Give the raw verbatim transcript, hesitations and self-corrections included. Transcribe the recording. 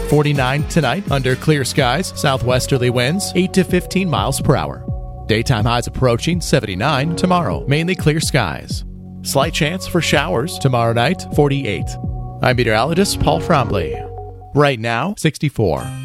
forty-nine tonight under clear skies, southwesterly winds eight to fifteen miles per hour. Daytime highs approaching seventy-nine tomorrow, mainly clear skies. Slight chance for showers tomorrow night, forty-eight. I'm meteorologist Paul Trombley. Right now, sixty-four.